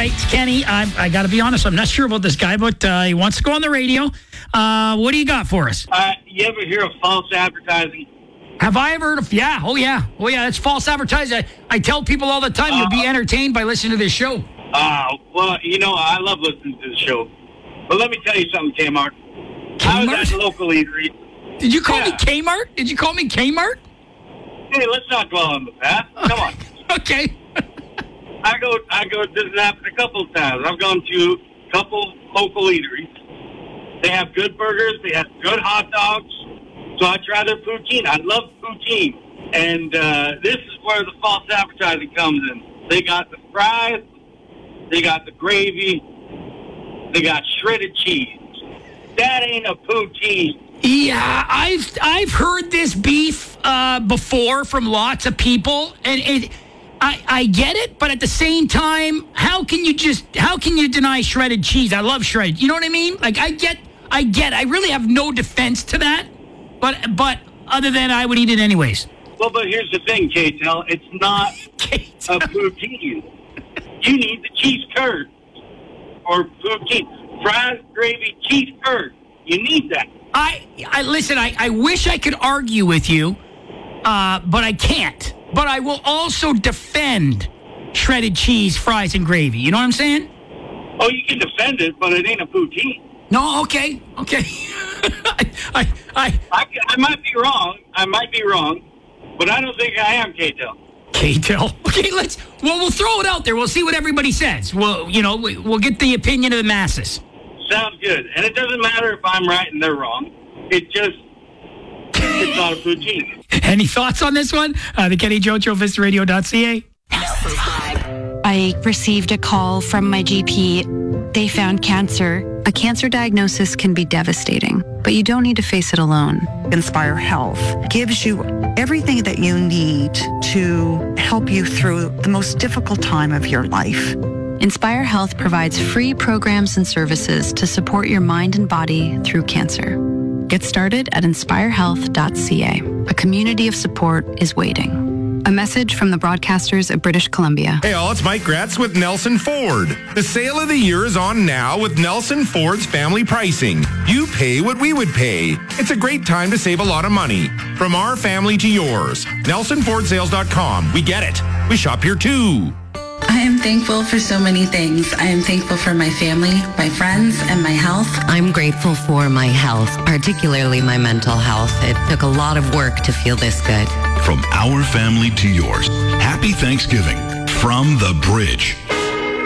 right, Kenny, I got to be honest. I'm not sure about this guy, but he wants to go on the radio. What do you got for us? You ever hear of false advertising? Have I ever heard of? Yeah. Oh, yeah. That's false advertising. I tell people all the time you'll be entertained by listening to this show. Well, I love listening to the show. But let me tell you something, Kmart. I was at the local eatery. Did you call me Kmart? Did you call me Kmart? Hey, let's not dwell on the past. Come on. Okay. I go. This has happened a couple of times. I've gone to a couple local eateries. They have good burgers. They have good hot dogs. So I try their poutine. I love poutine. And this is where the false advertising comes in. They got the fries. They got the gravy. They got shredded cheese. That ain't a poutine. Yeah, I've heard this beef before from lots of people, and I get it, but at the same time, how can you deny shredded cheese? I love shredded. You know what I mean? Like I get. I really have no defense to that, but other than I would eat it anyways. Well, but here's the thing, K-Tel. It's not a poutine. You need the cheese curd or poutine, fries, gravy, cheese curd. You need that. I listen. I wish I could argue with you, but I can't. But I will also defend shredded cheese, fries, and gravy. You know what I'm saying? Oh, you can defend it, but it ain't a poutine. No, okay. I might be wrong. But I don't think I am, K-Tel. K-Tel. Okay, we'll throw it out there. We'll see what everybody says. We'll get the opinion of the masses. Sounds good. And it doesn't matter if I'm right and they're wrong. It's not a poutine. Any thoughts on this one? The Kenny Joe Show, VistaRadio.ca. I received a call from my GP. They found cancer. A cancer diagnosis can be devastating, but you don't need to face it alone. Inspire Health gives you everything that you need to help you through the most difficult time of your life. Inspire Health provides free programs and services to support your mind and body through cancer. Get started at inspirehealth.ca. A community of support is waiting. A message from the broadcasters of British Columbia. Hey all, it's Mike Gratz with Nelson Ford. The sale of the year is on now with Nelson Ford's family pricing. You pay what we would pay. It's a great time to save a lot of money. From our family to yours. NelsonFordSales.com. We get it. We shop here too. I am thankful for so many things. I am thankful for my family, my friends, and my health. I'm grateful for my health, particularly my mental health. It took a lot of work to feel this good. From our family to yours, happy Thanksgiving from The Bridge.